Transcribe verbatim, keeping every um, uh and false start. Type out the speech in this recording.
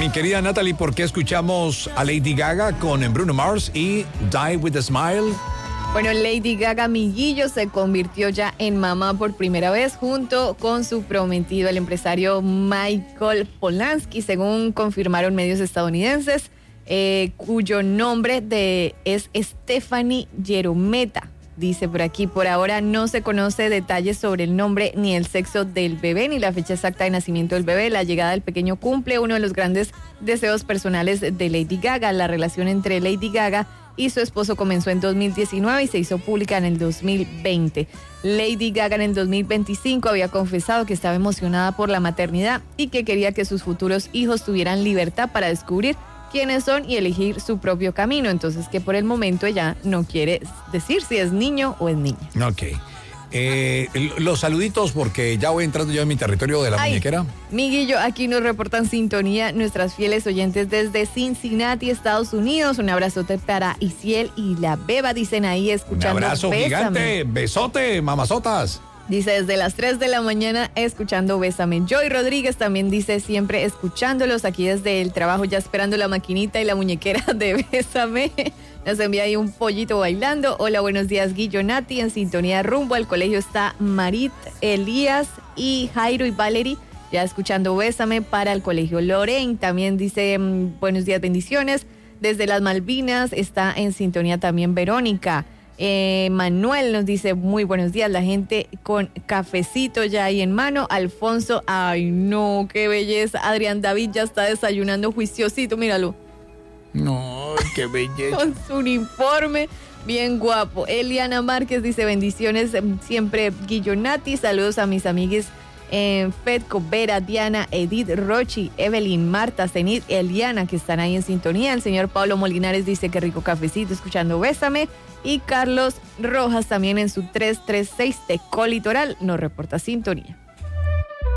mi querida Natalie, ¿por qué escuchamos a Lady Gaga con Bruno Mars y Die With A Smile? Bueno, Lady Gaga Miguillo se convirtió ya en mamá por primera vez junto con su prometido, el empresario Michael Polanski, según confirmaron medios estadounidenses, eh, cuyo nombre de, es Stephanie Jerometa. Dice por aquí, por ahora no se conoce detalles sobre el nombre ni el sexo del bebé, ni la fecha exacta de nacimiento del bebé. La llegada del pequeño cumple uno de los grandes deseos personales de Lady Gaga. La relación entre Lady Gaga y su esposo comenzó en dos mil diecinueve y se hizo pública en el dos mil veinte. Lady Gaga en el dos mil veinticinco había confesado que estaba emocionada por la maternidad y que quería que sus futuros hijos tuvieran libertad para descubrir quiénes son y elegir su propio camino. Entonces, que por el momento ella no quiere decir si es niño o es niña. Ok. Eh, los saluditos, porque ya voy entrando yo en mi territorio de la Ay, muñequera. Miguillo, aquí nos reportan sintonía nuestras fieles oyentes desde Cincinnati, Estados Unidos. Un abrazote para Isiel y la Beba, dicen ahí, escuchando. Un abrazo Bésame. gigante, besote, mamazotas. Dice desde las tres de la mañana escuchando Bésame. Joy Rodríguez también dice siempre escuchándolos aquí desde el trabajo, ya esperando la maquinita y la muñequera de Bésame. Nos envía ahí un pollito bailando. Hola, buenos días, Guillo, Nati. En sintonía rumbo al colegio está Marit, Elías y Jairo y Valerie, ya escuchando Bésame para el colegio. Lorraine también dice mmm, buenos días, bendiciones. Desde las Malvinas está en sintonía también Verónica. Eh, Manuel nos dice muy buenos días, la gente con cafecito ya ahí en mano. Alfonso, ay no, qué belleza. Adrián David ya está desayunando juiciosito, míralo. No, qué belleza. Con su uniforme, bien guapo. Eliana Márquez dice bendiciones siempre, Guillonati. Saludos a mis amigues en Fedco, Vera, Diana, Edith, Rochi, Evelyn, Marta, Zenit, Eliana, que están ahí en sintonía. El señor Pablo Molinares dice que rico cafecito escuchando Bésame. Y Carlos Rojas también en su tres tres seis Tecó Litoral nos reporta sintonía.